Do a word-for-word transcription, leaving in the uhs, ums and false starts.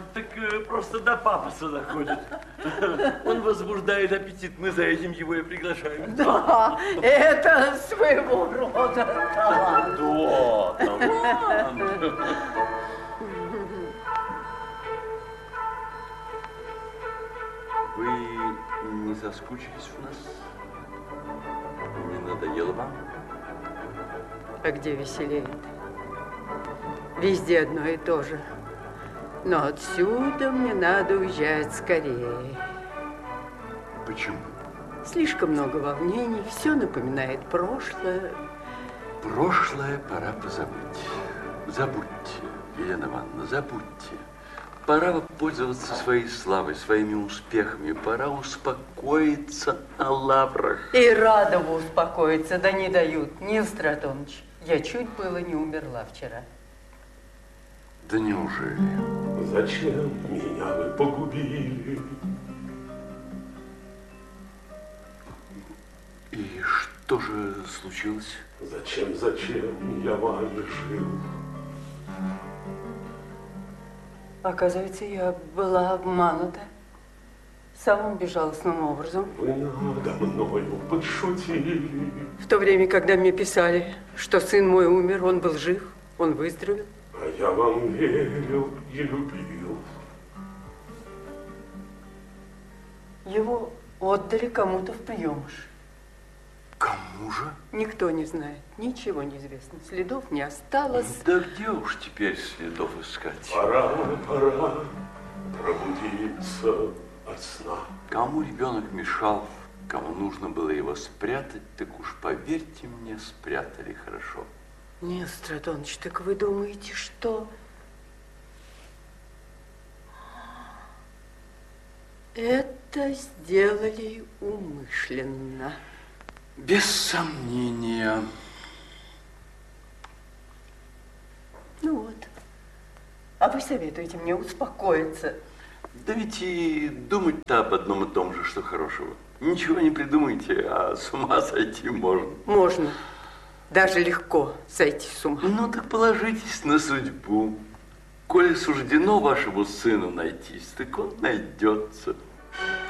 так просто до папаса доходит. Он возбуждает аппетит, мы за этим его и приглашаем. Да, это своего рода талант. Да, талант. Вы не соскучились у нас? Не надоело вам? А где веселее? Везде одно и то же. Но отсюда мне надо уезжать скорее. Почему? Слишком много волнений, все напоминает прошлое. Прошлое пора позабыть. Забудьте, Елена Ивановна, забудьте. Пора пользоваться своей славой, своими успехами. Пора успокоиться на лаврах. И рада бы успокоиться, да не дают. Нил Стратонович, я чуть было не умерла вчера. Да неужели? Зачем меня вы погубили? И что же случилось? Зачем, зачем я вами жил? Оказывается, я была обманута самым безжалостным образом. Вы надо мною подшутили. В то время, когда мне писали, что сын мой умер, он был жив, он выздоровел. А я вам верил и любил. Его отдали кому-то в приемыш. Кому же? Никто не знает, ничего не известно. Следов не осталось. Да где уж теперь следов искать? Пора, пора пробудиться от сна. Кому ребенок мешал, кому нужно было его спрятать, так уж поверьте мне, спрятали хорошо. Нил Стратонович, так вы думаете, что это сделали умышленно? Без сомнения. Ну вот. А вы советуете мне успокоиться? Да ведь и думать-то об одном и том же, что хорошего. Ничего не придумайте, а с ума сойти можно. Можно. Даже легко сойти с ума. Ну так положитесь на судьбу. Коли суждено вашему сыну найтись, так он найдется.